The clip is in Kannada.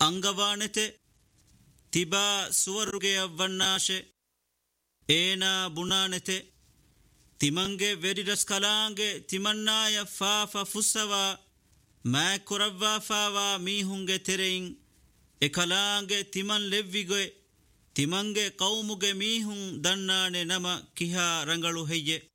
ಅಂಗವಾಣೆತೆ ತಿಬಾ ಸುವರುಗೆ ಅವ್ವಣ್ಣಾಶೆ ಏನ ಬುಣಾನೆತೆ ತಿಮಂಗೆ ವೆರಿರಸ್ ಕಲಾಂಗೆ ತಿಮನ್ನಾಯ ಫಾಫ ಫುಸ್ಸವ ಮೈ ಕೊರವ್ವಾ ಫಾವಾ ಮೀಹುಂಗೆ ತೆರೆಯಿಂ ಎ ಕಲಾಂಗೆ ತಿಮನ್ ಲೆವ್ವಿಗೆ ತಿಮಂಗೆ ಕೌಮುಗೆ ಮೀಹುಂ ದಣ್ಣಾಣೆ ನಮ ಕಿಹಾ ರಂಗಳು ಹೆಯ್ಯೆ